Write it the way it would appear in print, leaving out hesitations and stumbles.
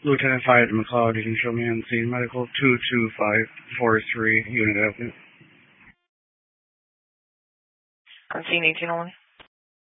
Lieutenant Fayette McLeod, you can show me on scene. Medical 22543, Unit Avenue. On scene 1801.